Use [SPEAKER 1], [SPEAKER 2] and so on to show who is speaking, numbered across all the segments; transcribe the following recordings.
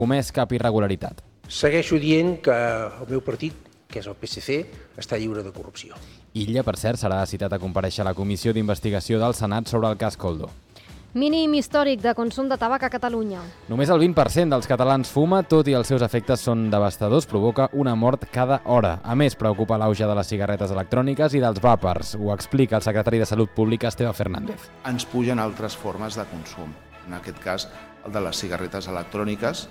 [SPEAKER 1] comès cap irregularitat.
[SPEAKER 2] Segueixo dient que el meu partit, que és el PSC, està lliure de corrupció.
[SPEAKER 1] Illa, per cert, serà citat a comparèixer a la Comissió d'Investigació del Senat sobre el cas Koldo.
[SPEAKER 3] Mínim històric de consum de tabac a Catalunya.
[SPEAKER 1] Només el 20% dels catalans fuma, tot i els seus efectes són devastadors, provoca una mort cada hora. A més, preocupa l'auge de les cigarretes electròniques i dels vàpers. Ho explica el secretari de Salut Pública, Esteve Fernández.
[SPEAKER 4] Ens pugen altres formes de consum. En aquest cas, el de les cigarretes electròniques,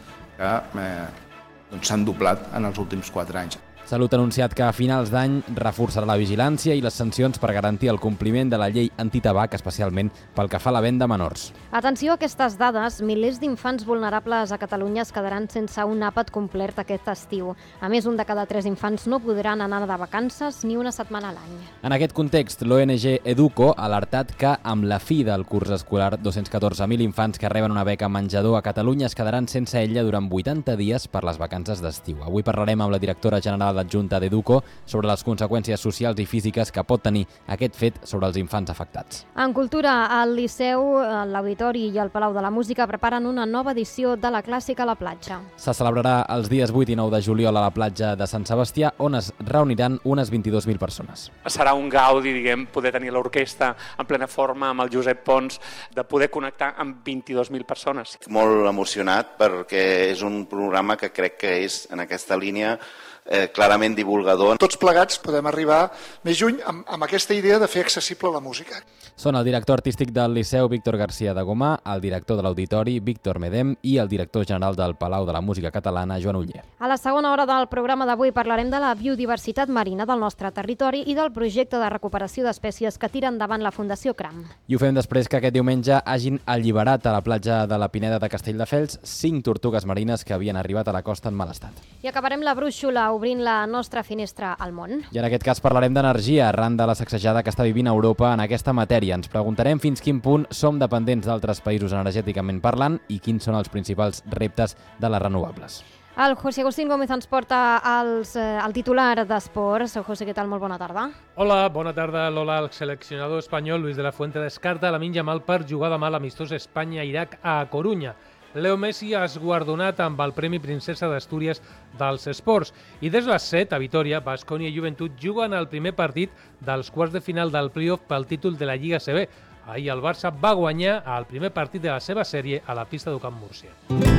[SPEAKER 4] que s'han doblat en els últims 4 anys.
[SPEAKER 1] Salut ha anunciat que a finals d'any reforçarà la vigilància i les sancions per garantir el compliment de la llei antitabac, especialment pel que fa a la venda a menors.
[SPEAKER 3] Atenció a aquestes dades, milers d'infants vulnerables a Catalunya es quedaran sense un àpat complet aquest estiu. A més, 1 de cada 3 infants no podran anar de vacances ni una setmana a l'any.
[SPEAKER 1] En aquest context, l'ONG Educo ha alertat que amb la fi del curs escolar, 214.000 infants que reben una beca menjador a Catalunya es quedaran sense ella durant 80 dies per les vacances d'estiu. Avui parlarem amb la directora general adjunta d'Educo sobre les conseqüències socials i físiques que pot tenir aquest fet sobre els infants afectats.
[SPEAKER 3] En cultura, al Liceu, l'Auditori i el Palau de la Música preparen una nova edició de la Clàssica a la platja.
[SPEAKER 1] Se celebrarà els dies 8 i 9 de juliol a la platja de Sant Sebastià, on es reuniran unes 22.000 persones.
[SPEAKER 5] Serà un gaudi, poder tenir l'orquestra en plena forma amb el Josep Pons, de poder connectar amb 22.000 persones.
[SPEAKER 6] Molt emocionat perquè és un programa que crec que és en aquesta línia clarament divulgador.
[SPEAKER 7] Tots plegats podem arribar més lluny amb aquesta idea de fer accessible la música.
[SPEAKER 1] Són el director artístic del Liceu, Víctor García de Gomà, el director de l'Auditori, Víctor Medem, i el director general del Palau de la Música Catalana, Joan Oller.
[SPEAKER 3] A la segona hora del programa d'avui parlarem de la biodiversitat marina del nostre territori i del projecte de recuperació d'espècies que tira endavant la Fundació CRAM.
[SPEAKER 1] I ho fem després que aquest diumenge hagin alliberat a la platja de la Pineda de Castelldefels 5 tortugues marines que havien arribat a la costa en mal estat.
[SPEAKER 3] I acabarem la brúixola obrint la nostra finestra al món.
[SPEAKER 1] I en aquest cas parlarem d'energia arran de la sacsejada que està vivint Europa en aquesta matèria. Ens preguntarem fins quin punt som dependents d'altres països energèticament parlant i quins són els principals reptes de les renovables.
[SPEAKER 3] El José Agustín Gómez ens porta el titular d'esports. José, què tal? Molt bona tarda.
[SPEAKER 8] Hola, bona tarda, Lola. El seleccionador espanyol Luis de la Fuente descarta Lamine Yamal per jugar demà a l'amistós Espanya-Iraq a Corunya. Leo Messi ha esguardonat amb el Premi Princesa d'Astúries dels Esports. I des les 7, a Vitoria, Baskonia i Joventut juguen el primer partit dels quarts de final del play-off pel títol de la Lliga CB. Ahir el Barça va guanyar el primer partit de la seva sèrie a la pista del Camp Múrcia.